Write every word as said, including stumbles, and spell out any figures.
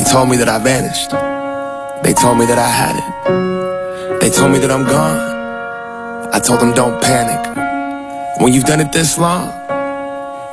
told me that I vanished. They told me that I had it. They told me that I'm gone. I told them don't panic. When you've done it this long,